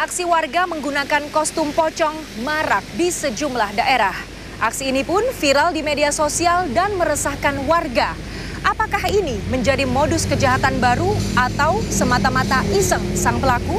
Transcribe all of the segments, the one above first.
Aksi warga menggunakan kostum pocong marak di sejumlah daerah. Aksi ini pun viral di media sosial dan meresahkan warga. Apakah ini menjadi modus kejahatan baru atau semata-mata iseng sang pelaku?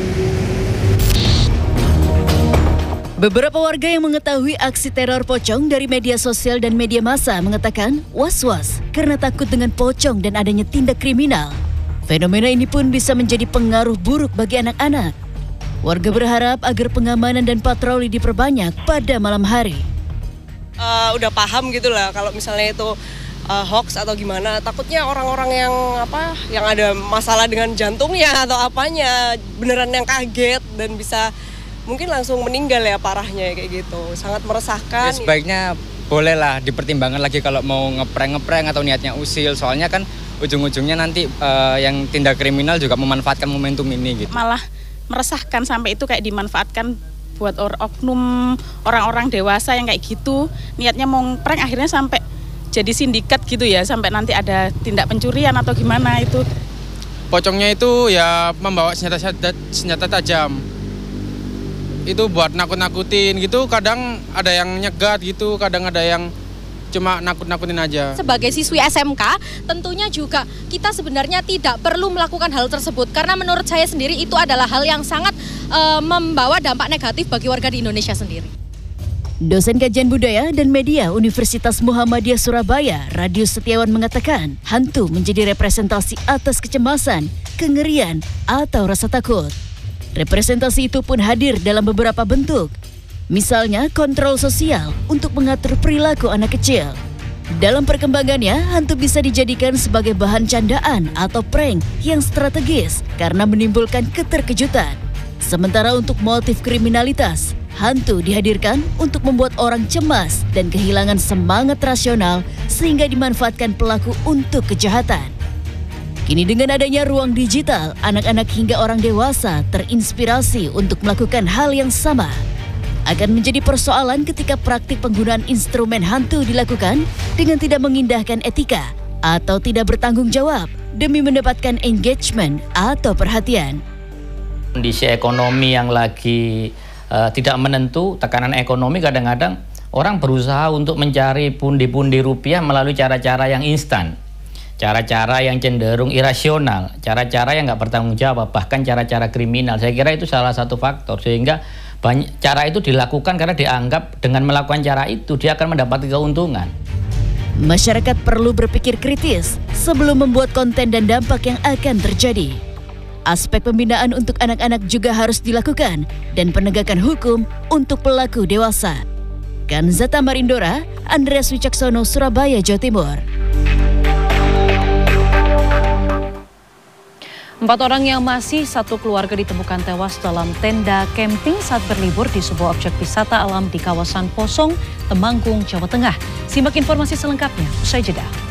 Beberapa warga yang mengetahui aksi teror pocong dari media sosial dan media massa mengatakan was-was karena takut dengan pocong dan adanya tindak kriminal. Fenomena ini pun bisa menjadi pengaruh buruk bagi anak-anak. Warga berharap agar pengamanan dan patroli diperbanyak pada malam hari. Udah paham gitu lah kalau misalnya itu hoax atau gimana. Takutnya orang-orang yang ada masalah dengan jantungnya atau apanya beneran yang kaget dan bisa mungkin langsung meninggal ya parahnya kayak gitu. Sangat meresahkan. Ya, sebaiknya bolehlah dipertimbangkan lagi kalau mau ngeprank atau niatnya usil. Soalnya kan ujung-ujungnya nanti yang tindak kriminal juga memanfaatkan momentum ini gitu. Malah meresahkan sampai itu kayak dimanfaatkan buat oknum orang-orang dewasa yang kayak gitu. Niatnya mau prank akhirnya sampai jadi sindikat gitu ya, sampai nanti ada tindak pencurian atau gimana itu. Pocongnya itu ya membawa senjata tajam. Itu buat nakut-nakutin gitu, kadang ada yang nyegat gitu, kadang ada yang cuma nakut-nakutin aja. Sebagai siswi SMK, tentunya juga kita sebenarnya tidak perlu melakukan hal tersebut. Karena menurut saya sendiri itu adalah hal yang sangat membawa dampak negatif bagi warga di Indonesia sendiri. Dosen Kajian Budaya dan Media Universitas Muhammadiyah Surabaya, Radius Setiawan mengatakan, hantu menjadi representasi atas kecemasan, kengerian, atau rasa takut. Representasi itu pun hadir dalam beberapa bentuk. Misalnya kontrol sosial untuk mengatur perilaku anak kecil. Dalam perkembangannya, hantu bisa dijadikan sebagai bahan candaan atau prank yang strategis karena menimbulkan keterkejutan. Sementara untuk motif kriminalitas, hantu dihadirkan untuk membuat orang cemas dan kehilangan semangat rasional sehingga dimanfaatkan pelaku untuk kejahatan. Kini dengan adanya ruang digital, anak-anak hingga orang dewasa terinspirasi untuk melakukan hal yang sama. Akan menjadi persoalan ketika praktik penggunaan instrumen hantu dilakukan dengan tidak mengindahkan etika atau tidak bertanggung jawab demi mendapatkan engagement atau perhatian. Kondisi ekonomi yang lagi tidak menentu, tekanan ekonomi kadang-kadang orang berusaha untuk mencari pundi-pundi rupiah melalui cara-cara yang instan. Cara-cara yang cenderung irasional, cara-cara yang nggak bertanggung jawab, bahkan cara-cara kriminal. Saya kira itu salah satu faktor sehingga cara itu dilakukan karena dianggap dengan melakukan cara itu dia akan mendapat keuntungan. Masyarakat perlu berpikir kritis sebelum membuat konten dan dampak yang akan terjadi. Aspek pembinaan untuk anak-anak juga harus dilakukan dan penegakan hukum untuk pelaku dewasa. Kanzata Marindora, Andreas Wicaksono, Surabaya, Jawa Timur. 4 orang yang masih satu keluarga ditemukan tewas dalam tenda camping saat berlibur di sebuah objek wisata alam di kawasan Posong, Temanggung, Jawa Tengah. Simak informasi selengkapnya usai jeda.